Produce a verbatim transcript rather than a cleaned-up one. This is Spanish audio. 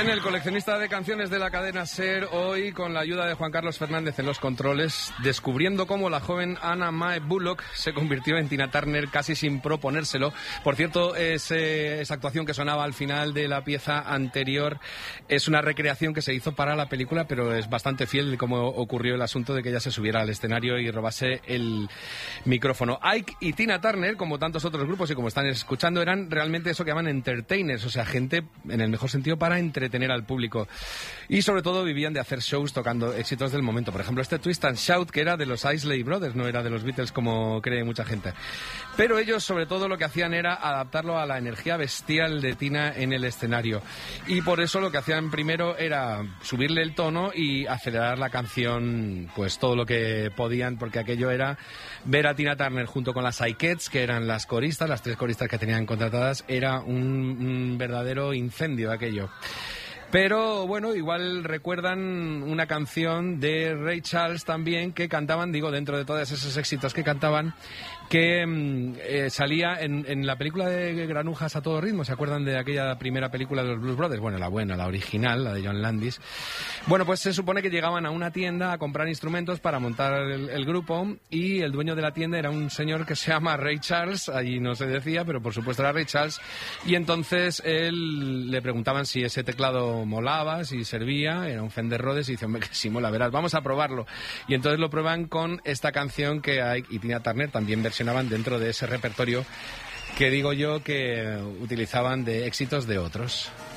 Bien, el coleccionista de canciones de la cadena SER, hoy con la ayuda de Juan Carlos Fernández en los controles, descubriendo cómo la joven Anna Mae Bullock se convirtió en Tina Turner casi sin proponérselo. Por cierto, ese, esa actuación que sonaba al final de la pieza anterior es una recreación que se hizo para la película, pero es bastante fiel de cómo ocurrió el asunto de que ella se subiera al escenario y robase el micrófono. Ike y Tina Turner, como tantos otros grupos y como están escuchando, eran realmente eso que llaman entertainers, o sea, gente en el mejor sentido para entretener al público. Y sobre todo vivían de hacer shows tocando éxitos del momento. Por ejemplo, este Twist and Shout, que era de los Isley Brothers, no era de los Beatles como cree mucha gente. Pero ellos sobre todo lo que hacían era adaptarlo a la energía bestial de Tina en el escenario. Y por eso lo que hacían primero era subirle el tono y acelerar la canción pues todo lo que podían, porque aquello era ver a Tina Turner junto con las Ikettes, que eran las coristas, las tres coristas que tenían contratadas. Era un, un verdadero incendio aquello. Pero bueno, igual recuerdan una canción de Ray Charles también que cantaban, digo, dentro de todos esos éxitos que cantaban, que eh, salía en, en la película de Granujas a todo ritmo. ¿Se acuerdan de aquella primera película de los Blues Brothers? Bueno, la buena, la original, la de John Landis. Bueno, pues se supone que llegaban a una tienda a comprar instrumentos para montar el, el grupo, y el dueño de la tienda era un señor que se llama Ray Charles, allí no se decía, pero por supuesto era Ray Charles, y entonces él le preguntaban si ese teclado molaba, si servía, era un Fender Rhodes, y dice, hombre, que sí mola, verás, vamos a probarlo. Y entonces lo prueban con esta canción que Ike y Tina Turner también versionaban dentro de ese repertorio que digo yo que utilizaban de éxitos de otros.